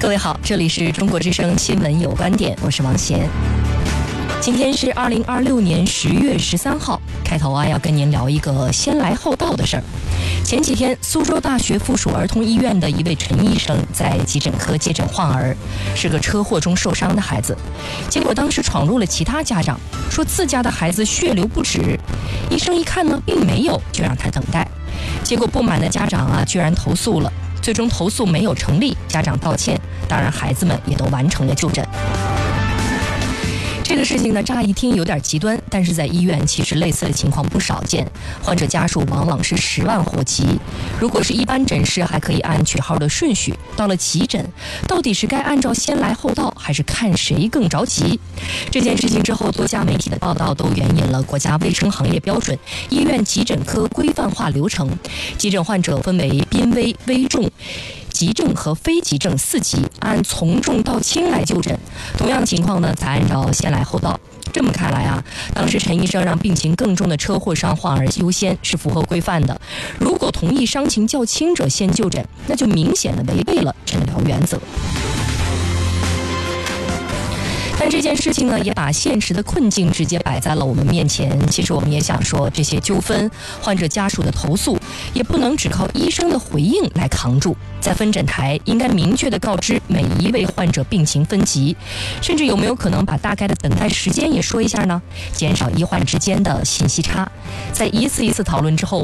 各位好，这里是中国之声新闻有观点，我是王贤。今天是2026年10月13号，开头要跟您聊一个先来后到的事儿。前几天，苏州大学附属儿童医院的一位陈医生在急诊科接诊患儿，是个车祸中受伤的孩子。结果当时闯入了其他家长，说自家的孩子血流不止。医生一看呢，并没有，就让他等待。结果不满的家长居然投诉了，最终投诉没有成立，家长道歉，当然孩子们也都完成了就诊。这个事情呢，乍一听有点极端，但是在医院其实类似的情况不少见，患者家属往往是10万火急。如果是一般诊室，还可以按取号的顺序，到了急诊，到底是该按照先来后到，还是看谁更着急？这件事情之后，多家媒体的报道都援引了国家卫生行业标准、医院急诊科规范化流程，急诊患者分为濒危、危重、急症和非急症4级，按从重到轻来就诊。同样情况呢，才按照先来后到。这么看来当时陈医生让病情更重的车祸伤患儿优先是符合规范的。如果同意伤情较轻者先就诊，那就明显的违背了诊疗原则。但这件事情呢，也把现实的困境直接摆在了我们面前。其实我们也想说，这些纠纷、患者家属的投诉，也不能只靠医生的回应来扛住。在分诊台应该明确的告知每一位患者病情分级，甚至有没有可能把大概的等待时间也说一下呢？减少医患之间的信息差。在一次一次讨论之后，